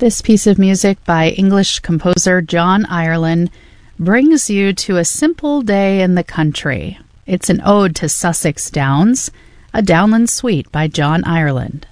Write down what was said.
This piece of music by English composer John Ireland brings you to a simple day in the country. It's an ode to Sussex Downs, a Downland suite by John Ireland.